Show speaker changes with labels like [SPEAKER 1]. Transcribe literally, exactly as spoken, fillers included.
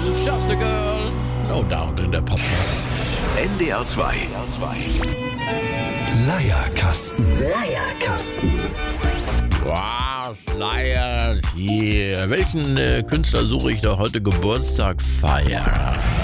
[SPEAKER 1] Just a Girl, no doubt in der Pop.
[SPEAKER 2] N D R zwei.
[SPEAKER 3] Leierkasten.
[SPEAKER 2] Leierkasten.
[SPEAKER 1] Wow, Schleier hier. Welchen äh, Künstler suche ich da heute Geburtstag feiern?